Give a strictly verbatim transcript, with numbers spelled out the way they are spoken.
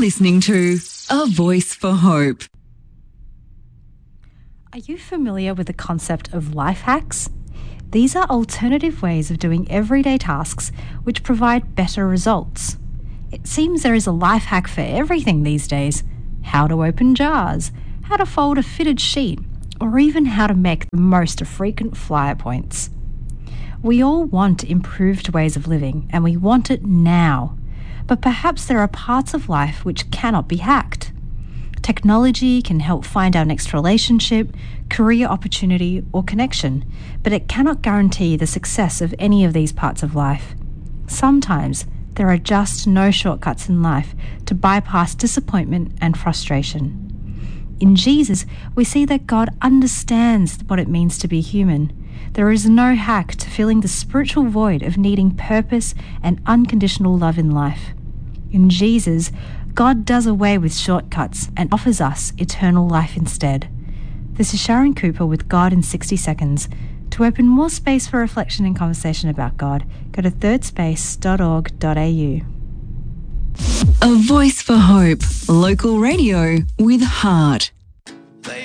listening to A Voice for Hope. Are you familiar with the concept of life hacks? These are alternative ways of doing everyday tasks which provide better results. It seems there is a life hack for everything these days. How to open jars, how to fold a fitted sheet, or even how to make the most of frequent flyer points. We all want improved ways of living, and we want it now. But perhaps there are parts of life which cannot be hacked. Technology can help find our next relationship, career opportunity, or connection, but it cannot guarantee the success of any of these parts of life. Sometimes there are just no shortcuts in life to bypass disappointment and frustration. In Jesus, we see that God understands what it means to be human. There is no hack to filling the spiritual void of needing purpose and unconditional love in life. In Jesus, God does away with shortcuts and offers us eternal life instead. This is Sharon Cooper with God in sixty seconds. To open more space for reflection and conversation about God, go to third space dot org dot a u. A Voice for Hope, local radio with heart.